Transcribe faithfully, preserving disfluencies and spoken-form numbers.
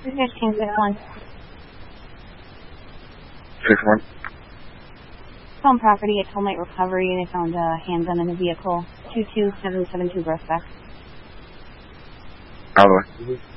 fifteen six one. six one. Home property at Tollmite Recovery. They found a handgun in the vehicle. two two seven seven two Grossbeck. Out of the way.